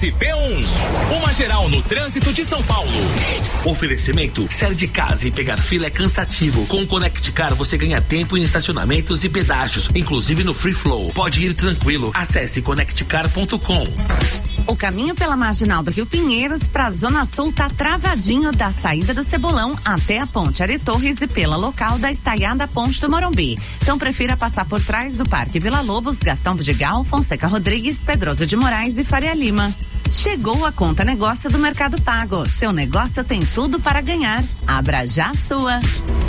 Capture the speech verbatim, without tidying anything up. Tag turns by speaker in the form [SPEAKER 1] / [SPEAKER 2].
[SPEAKER 1] S P um. Uma geral no trânsito de São Paulo.
[SPEAKER 2] Oferecimento: sair de casa e pegar fila é cansativo. Com o Connect Car você ganha tempo em estacionamentos e pedágios, inclusive no Free Flow. Pode ir tranquilo. Acesse connect car ponto com.
[SPEAKER 3] O caminho pela Marginal do Rio Pinheiros para a Zona Sul tá travadinho da saída do Cebolão até a Ponte Ari Torres e pela local da estaiada Ponte do Morumbi. Então prefira passar por trás do Parque Vila Lobos, Gastão Vidigal, Fonseca Rodrigues, Pedroso de Moraes e Faria Lima. Chegou a conta negócio do Mercado Pago. Seu negócio tem tudo para ganhar. Abra já a sua.